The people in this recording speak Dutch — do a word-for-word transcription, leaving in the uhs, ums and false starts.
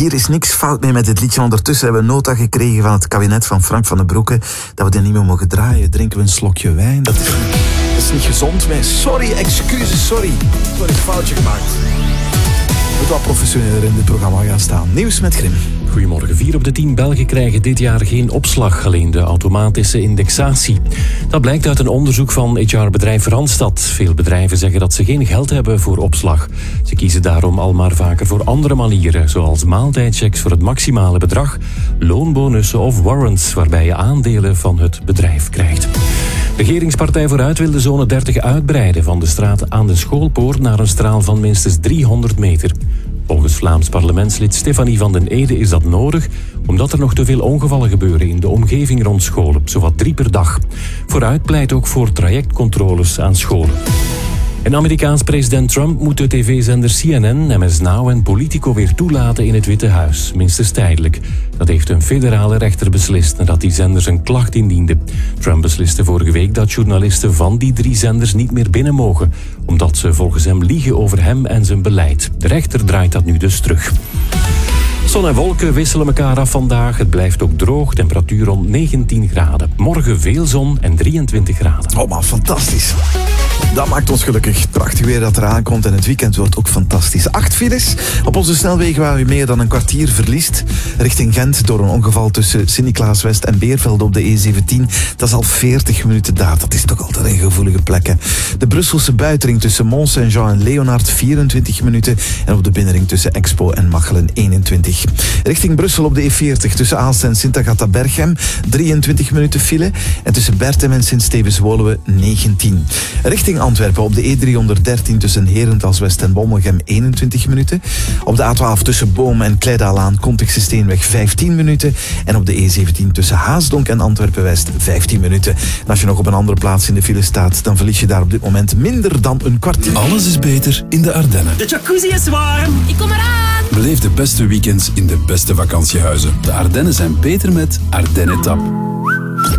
hier is niks fout mee met dit liedje. Ondertussen hebben we nota gekregen van het kabinet van Frank van den Broeke dat we dit niet meer mogen draaien. Drinken we een slokje wijn. Dat is, dat is niet gezond. Mee. Sorry, excuses, sorry. Sorry, een foutje gemaakt. We moeten wat professioneler in dit programma gaan staan. Nieuws met Grim. Goedemorgen. Vier op de tien Belgen krijgen dit jaar geen opslag, alleen de automatische indexatie. Dat blijkt uit een onderzoek van H R-bedrijf Randstad. Veel bedrijven zeggen dat ze geen geld hebben voor opslag. Ze kiezen daarom al maar vaker voor andere manieren, zoals maaltijdchecks voor het maximale bedrag, loonbonussen of warrants, waarbij je aandelen van het bedrijf krijgt. Regeringspartij Vooruit wil de zone dertig uitbreiden van de straat aan de Schoolpoort naar een straal van minstens driehonderd meter. Volgens Vlaams parlementslid Stefanie van den Ede is dat nodig, omdat er nog te veel ongevallen gebeuren in de omgeving rond scholen, zowat drie per dag. Vooruit pleit ook voor trajectcontroles aan scholen. En Amerikaans president Trump moet de tv-zender C N N, M S Now en Politico weer toelaten in het Witte Huis, minstens tijdelijk. Dat heeft een federale rechter beslist nadat die zenders een klacht indienden. Trump besliste vorige week dat journalisten van die drie zenders niet meer binnen mogen, omdat ze volgens hem liegen over hem en zijn beleid. De rechter draait dat nu dus terug. Zon en wolken wisselen elkaar af vandaag. Het blijft ook droog, temperatuur rond negentien graden. Morgen veel zon en drieëntwintig graden. Oh man, fantastisch. Dat maakt ons gelukkig. Prachtig weer dat eraan komt en het weekend wordt ook fantastisch. Acht files op onze snelwegen waar u meer dan een kwartier verliest. Richting Gent door een ongeval tussen Sint-Niklaas-West en Beervelde op de E zeventien. Dat is al veertig minuten daar. Dat is toch altijd een gevoelige plek. Hè? De Brusselse buitenring tussen Mont-Saint-Jean en Leonard vierentwintig minuten. En op de binnenring tussen Expo en Machelen eenentwintig. Richting Brussel op de E veertig tussen Aalst en Sint-Agatha-Berchem drieëntwintig minuten file. En tussen Berchem en Sint-Stevens-Woluwe negentien. Richting Antwerpen op de E driehonderddertien tussen Herentals-West en Bommelgem eenentwintig minuten. Op de A twaalf tussen Boom en Kleidalaan Kontigse Steenweg vijftien minuten. En op de E zeventien tussen Haasdonk en Antwerpen-West vijftien minuten. En als je nog op een andere plaats in de file staat, dan verlies je daar op dit moment minder dan een kwartier. Alles is beter in de Ardennen. De jacuzzi is warm. Ik kom eraan. Beleef de beste weekends in de beste vakantiehuizen. De Ardennen zijn beter met Ardennen Tap.